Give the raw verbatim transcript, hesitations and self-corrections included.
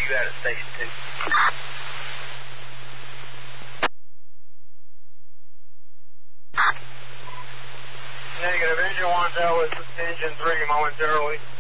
you at at station two? Negative. Engine one, Delta, engine three momentarily.